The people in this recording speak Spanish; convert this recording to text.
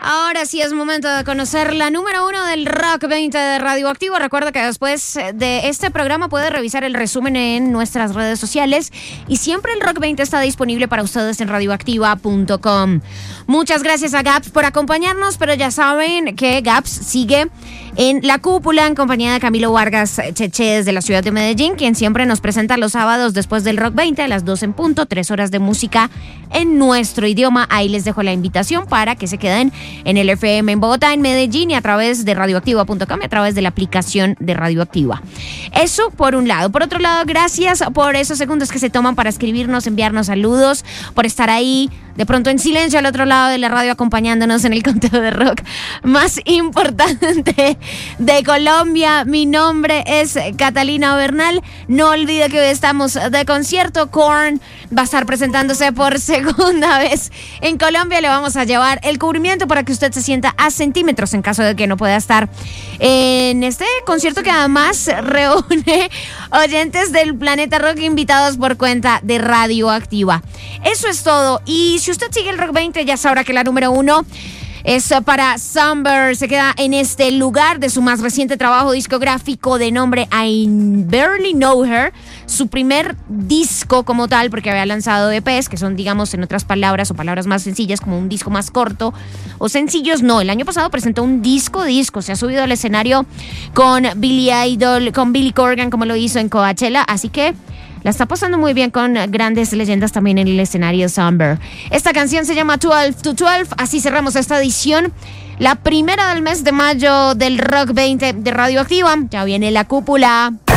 Ahora sí es momento de conocer la número 1 del Rock 20 de Radioactivo. Recuerda que después de este programa puede revisar el resumen en nuestras redes sociales y siempre el Rock 20 está disponible para ustedes en radioactiva.com. Muchas gracias a Gaps por acompañarnos, pero ya saben que Gaps sigue en La Cúpula en compañía de Camilo Vargas Cheche desde la ciudad de Medellín, quien siempre nos presenta los sábados después del Rock 20 a las 2 en punto, 3 horas de música en nuestro idioma. Ahí les dejo la invitación para que se queden en el FM en Bogotá, en Medellín y a través de radioactiva.com y a través de la aplicación de Radioactiva. Eso por un lado. Por otro lado, gracias por esos segundos que se toman para escribirnos, enviarnos saludos, por estar ahí de pronto en silencio al otro lado de la radio acompañándonos en el conteo de rock más importante de Colombia. Mi nombre es Catalina Bernal. No olvide que hoy estamos de concierto. Korn va a estar presentándose por segunda vez en Colombia. Le vamos a llevar el cubrimiento para que usted se sienta a centímetros en caso de que no pueda estar en este concierto que además reúne oyentes del Planeta Rock invitados por cuenta de Radioactiva. Eso es todo. Y si usted sigue el Rock 20 ya sabrá que la número 1 es para Somber. Se queda en este lugar de su más reciente trabajo discográfico de nombre I Barely Know Her. Su primer disco como tal, porque había lanzado EPs, que son, digamos, en otras palabras o palabras más sencillas, como un disco más corto o sencillos. No, el año pasado presentó un disco. Se ha subido al escenario con Billy Idol, con Billy Corgan, como lo hizo en Coachella. Así que la está pasando muy bien con grandes leyendas también en el escenario Somber. Esta canción se llama 12 to 12. Así cerramos esta edición, la primera del mes de mayo del Rock 20 de Radioactiva. Ya viene La Cúpula.